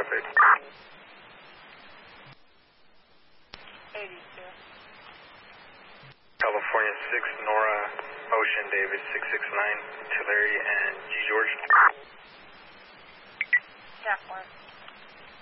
traffic. 82. California 6, Nora, Ocean, David 669, Tulare and